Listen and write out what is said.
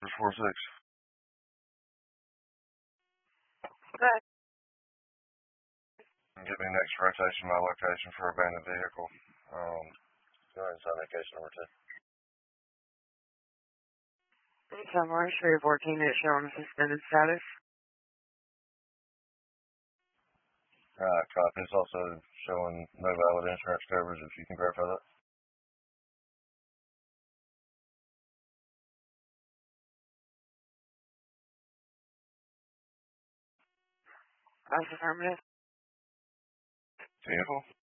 4-6. Okay. Give me next rotation my location for abandoned vehicle. Go ahead and sign that case number 2. Anytime Orange 314 is showing suspended status. Copy. It's also showing no valid insurance coverage, if you can verify that. That's affirmative. Vehicle?